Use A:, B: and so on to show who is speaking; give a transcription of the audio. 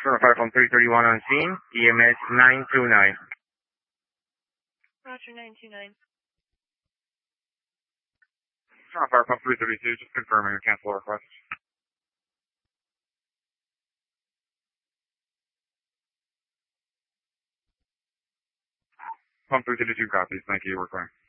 A: Fire Pump 331 on scene, EMS 929.
B: Roger, 929.
A: Fire Pump 332, just confirming your cancel request. Pump 332 copies, thank you, we're clear.